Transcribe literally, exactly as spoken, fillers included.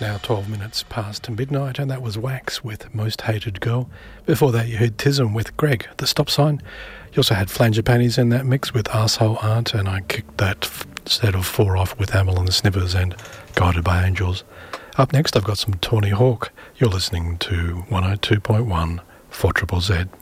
now twelve minutes past midnight, and that was Wax with Most Hated Girl. Before that, you heard Tism with Greg, The Stop Sign. You also had Flanger Panties in that mix with Arsehole Aunt, and I kicked that f- set of four off with Amyl and the Sniffers and Guided by Angels. Up next, I've got some Tawny Hawk. You're listening to one oh two point one four Z Z Z.